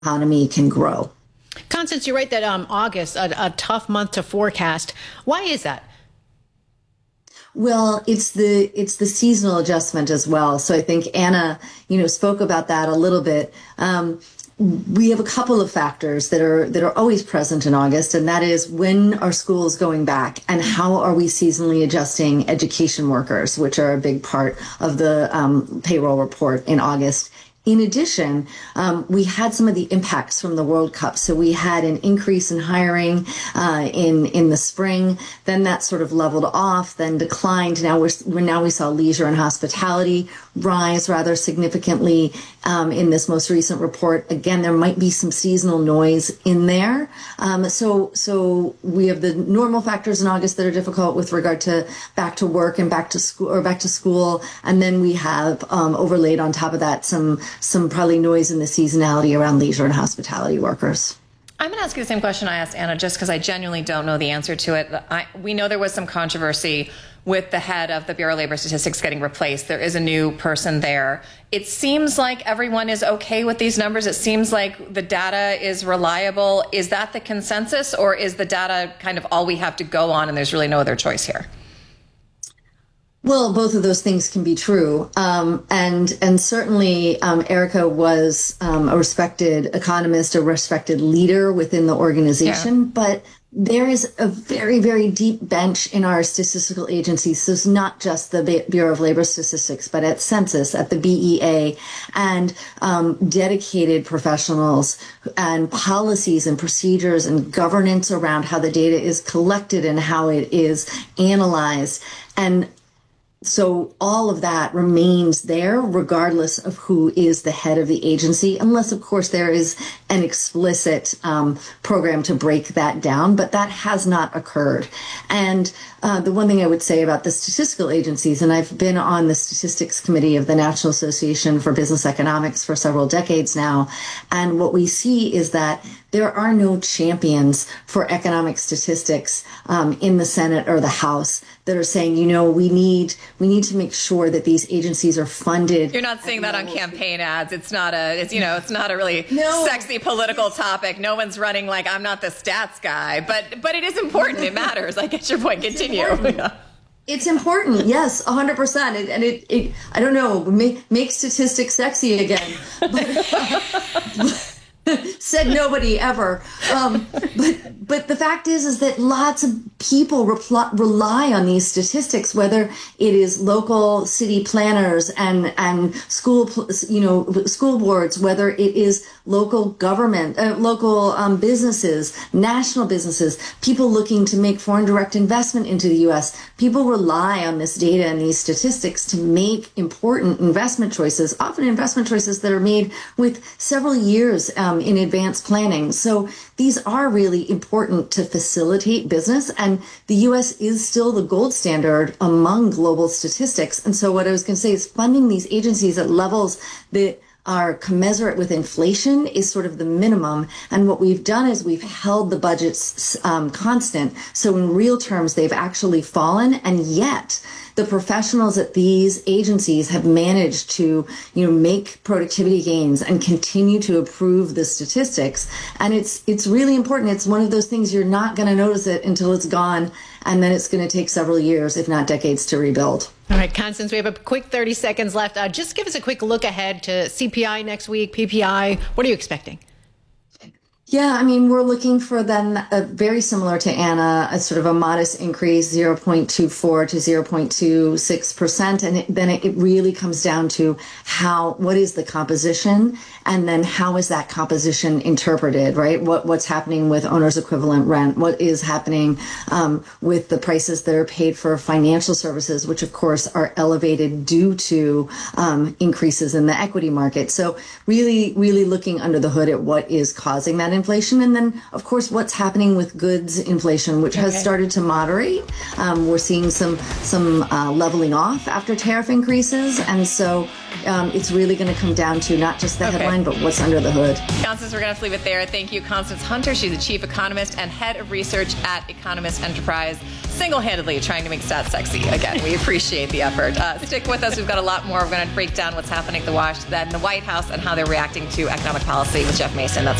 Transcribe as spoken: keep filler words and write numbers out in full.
economy can grow. Constance, you're right that um, August, a, a tough month to forecast. Why is that? Well, it's the it's the seasonal adjustment as well. So I think Anna, you know, spoke about that a little bit. Um, we have a couple of factors that are that are always present in August, and that is when are schools going back and how are we seasonally adjusting education workers, which are a big part of the um, payroll report in August. In addition, um, we had some of the impacts from the World Cup. So we had an increase in hiring uh, in in the spring. Then that sort of leveled off, then declined. Now we're, we're now we saw leisure and hospitality rise rather significantly um, in this most recent report. Again, there might be some seasonal noise in there. Um, so so we have the normal factors in August that are difficult with regard to back to work and back to school or back to school, and then we have um, overlaid on top of that some. some probably noise in the seasonality around leisure and hospitality workers. I'm going to ask you the same question I asked Anna, just because I genuinely don't know the answer to it. I, we know there was some controversy with the head of the Bureau of Labor Statistics getting replaced. There is a new person there. It seems like everyone is okay with these numbers. It seems like the data is reliable. Is that the consensus, or is the data kind of all we have to go on and there's really no other choice here? Well, both of those things can be true. Um, and and certainly um, Erica was um, a respected economist, a respected leader within the organization. Yeah. But there is a very, very deep bench in our statistical agencies. So it's not just the Bureau of Labor Statistics, but at Census, at the B E A, and um, dedicated professionals and policies and procedures and governance around how the data is collected and how it is analyzed. And so all of that remains there, regardless of who is the head of the agency, unless, of course, there is an explicit um, program to break that down. But that has not occurred. And uh, the one thing I would say about the statistical agencies, and I've been on the statistics committee of the National Association for Business Economics for several decades now, and what we see is that there are no champions for economic statistics um, in the Senate or the House that are saying, you know, we need we need to make sure that these agencies are funded. You're not seeing that on campaign ads. It's not a, it's, you know, it's not a really no. sexy political topic. No one's running like, I'm not the stats guy, but but it is important. It matters. I get your point. Continue. It's It's important, yes, one hundred percent. And, and it, it, I don't know, make, make statistics sexy again. But, uh, said nobody ever. Um, but but the fact is, is that lots of people repl- rely on these statistics, whether it is local city planners and and school, you know, school boards, whether it is local government, uh, local um, businesses, national businesses, people looking to make foreign direct investment into the U S. People rely on this data and these statistics to make important investment choices, often investment choices that are made with several years um, in advance planning. So these are really important to facilitate business, and the U S is still the gold standard among global statistics. And so what I was going to say is funding these agencies at levels that are commensurate with inflation is sort of the minimum. And what we've done is we've held the budgets um, constant. So in real terms, they've actually fallen. And yet the professionals at these agencies have managed to, you know, make productivity gains and continue to improve the statistics. And it's it's really important. It's one of those things you're not going to notice it until it's gone. And then it's going to take several years, if not decades, to rebuild. All right, Constance, we have a quick thirty seconds left. Uh, just give us a quick look ahead to C P I next week, P P I. What are you expecting? Yeah, I mean, we're looking for then a very similar to Anna, a sort of a modest increase, zero point two four to zero point two six percent. And it, then it really comes down to how, what is the composition? And then how is that composition interpreted, right? What What's happening with owner's equivalent rent? What is happening um, with the prices that are paid for financial services, which of course are elevated due to um, increases in the equity market? So really, really looking under the hood at what is causing that inflation. And then, of course, what's happening with goods inflation, which okay. has started to moderate. Um, we're seeing some some uh, leveling off after tariff increases. And so um, it's really going to come down to not just the okay. headline, but what's under the hood. Constance, we're going to have to leave it there. Thank you, Constance Hunter. She's the chief economist and head of research at Economist Enterprise. single-handedly trying to make stats sexy. Again, we appreciate the effort. Uh, stick with us. We've got a lot more. We're going to break down what's happening at the Wash, then the White House, and how they're reacting to economic policy with Jeff Mason. That's